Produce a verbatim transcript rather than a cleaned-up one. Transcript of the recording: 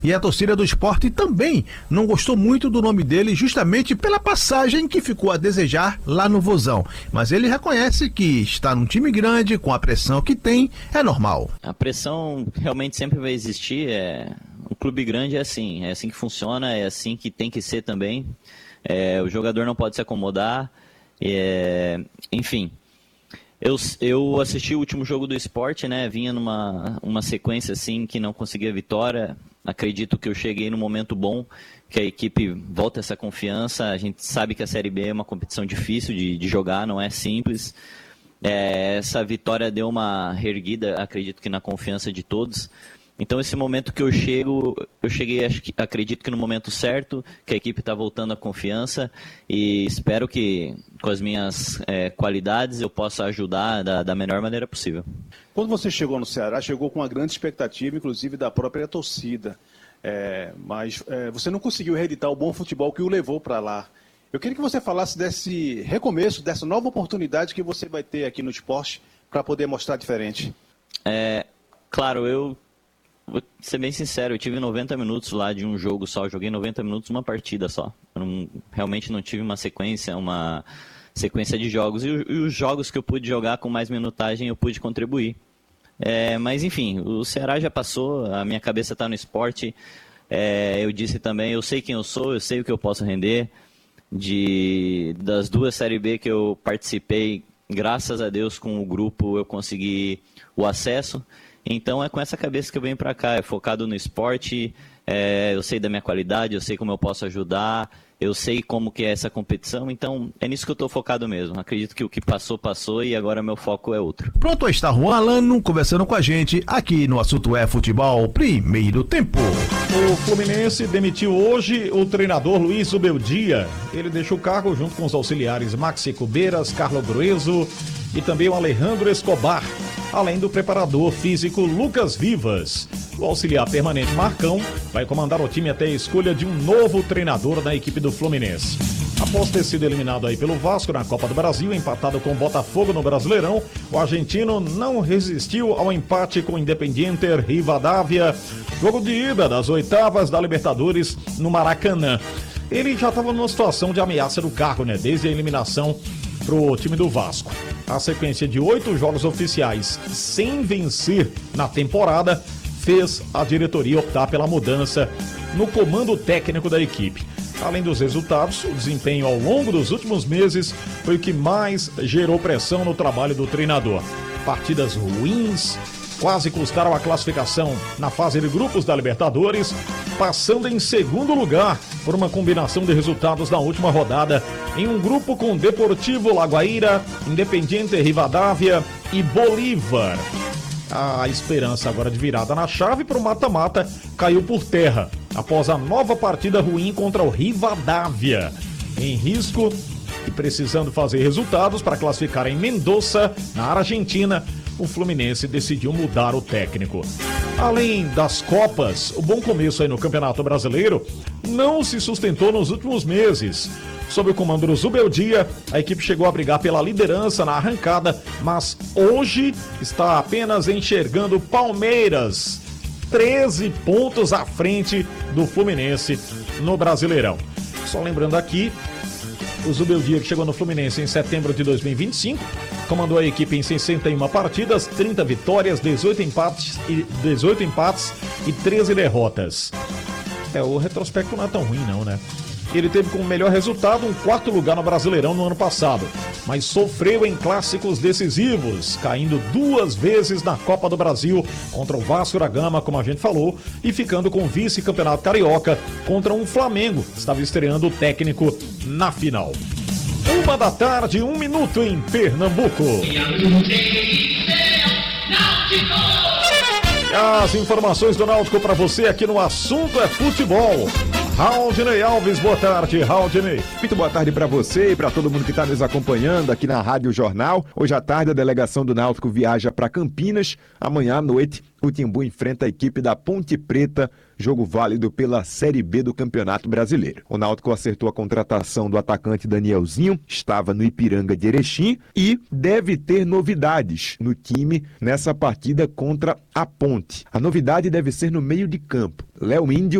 E a torcida do Sport também não gostou muito do nome dele, justamente pela passagem que ficou a desejar lá no Vozão. Mas ele reconhece que está num time grande, com a pressão que tem, é normal. A pressão realmente sempre vai existir. É... Um clube grande é assim, é assim que funciona, é assim que tem que ser também. É... O jogador não pode se acomodar. É... Enfim... Eu, eu assisti o último jogo do Sport, né? Vinha numa uma sequência assim que não conseguia vitória. Acredito que eu cheguei no momento bom, que a equipe volta essa confiança. A gente sabe que a Série B é uma competição difícil de, de jogar, não é simples. É, essa vitória deu uma reerguida, acredito que na confiança de todos. Então esse momento que eu chego, eu cheguei, acho que, acredito que no momento certo, que a equipe está voltando à confiança e espero que com as minhas é, qualidades eu possa ajudar da, da melhor maneira possível. Quando você chegou no Ceará, chegou com uma grande expectativa, inclusive da própria torcida, é, mas é, você não conseguiu reeditar o bom futebol que o levou para lá. Eu queria que você falasse desse recomeço, dessa nova oportunidade que você vai ter aqui no esporte para poder mostrar diferente. É, claro, eu... Vou ser bem sincero, eu tive noventa minutos lá de um jogo só, eu joguei noventa minutos uma partida só. Eu não, realmente não tive uma sequência, uma sequência de jogos. E, e os jogos que eu pude jogar com mais minutagem eu pude contribuir. É, mas enfim, o Ceará já passou, a minha cabeça está no esporte. É, eu disse também, eu sei quem eu sou, eu sei o que eu posso render. De, das duas Série B que eu participei, graças a Deus com o grupo eu consegui o acesso. Então é com essa cabeça que eu venho para cá, é focado no esporte, é, eu sei da minha qualidade, eu sei como eu posso ajudar, eu sei como que é essa competição, então é nisso que eu estou focado mesmo. Acredito que o que passou, passou e agora meu foco é outro. Pronto, está Juan Alano conversando com a gente aqui no Assunto é Futebol, primeiro tempo. O Fluminense demitiu hoje o treinador Luiz Zubeldia. Ele deixou o cargo junto com os auxiliares Maxi Cubeiras, Carlo Grueso e também o Alejandro Escobar, além do preparador físico Lucas Vivas. O auxiliar permanente Marcão vai comandar o time até a escolha de um novo treinador na equipe do Fluminense. Após ter sido eliminado aí pelo Vasco na Copa do Brasil, empatado com o Botafogo no Brasileirão, o argentino não resistiu ao empate com o Independiente Rivadavia, jogo de ida das oitavas da Libertadores no Maracanã. Ele já estava numa situação de ameaça do cargo, né, desde a eliminação pro time do Vasco. A sequência de oito jogos oficiais sem vencer na temporada fez a diretoria optar pela mudança no comando técnico da equipe. Além dos resultados, o desempenho ao longo dos últimos meses foi o que mais gerou pressão no trabalho do treinador. Partidas ruins quase custaram a classificação na fase de grupos da Libertadores, passando em segundo lugar por uma combinação de resultados na última rodada em um grupo com Deportivo Lagoaíra, Independiente Rivadavia e Bolívar. A esperança agora de virada na chave para o mata-mata caiu por terra após a nova partida ruim contra o Rivadavia. Em risco e precisando fazer resultados para classificar em Mendoza, na Argentina, o Fluminense decidiu mudar o técnico. Além das Copas, o bom começo aí no Campeonato Brasileiro não se sustentou nos últimos meses. Sob o comando do Zubeldia, a equipe chegou a brigar pela liderança na arrancada, mas hoje está apenas enxergando Palmeiras, treze pontos à frente do Fluminense no Brasileirão. Só lembrando aqui, o Zubeldia, que chegou no Fluminense em setembro de dois mil e vinte e cinco, comandou a equipe em sessenta e uma partidas, trinta vitórias, dezoito empates e, dezoito empates e treze derrotas. É, o retrospecto não é tão ruim não, né? Ele teve como melhor resultado um quarto lugar no Brasileirão no ano passado, mas sofreu em clássicos decisivos, caindo duas vezes na Copa do Brasil contra o Vasco da Gama, como a gente falou, e ficando com o vice-campeonato carioca contra um Flamengo, que estava estreando o técnico na final. Uma da tarde, um minuto em Pernambuco. As informações do Náutico para você aqui no Assunto é Futebol. Raudinei Alves, boa tarde, Raudinei. Muito boa tarde para você e para todo mundo que está nos acompanhando aqui na Rádio Jornal. Hoje à tarde a delegação do Náutico viaja para Campinas. Amanhã à noite o Timbu enfrenta a equipe da Ponte Preta, jogo válido pela Série B do Campeonato Brasileiro. O Náutico acertou a contratação do atacante Danielzinho, estava no Ipiranga de Erechim e deve ter novidades no time nessa partida contra a Ponte. A novidade deve ser no meio de campo. Léo Índio